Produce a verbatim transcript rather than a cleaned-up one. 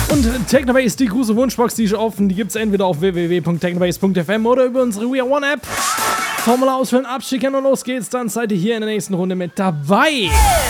Und Technobase, die große Wunschbox, die ist offen. Die gibt es entweder auf w w w punkt technobase punkt f m oder über unsere We Are One App. Formular ausfüllen, abschicken und los geht's. Dann seid ihr hier in der nächsten Runde mit dabei.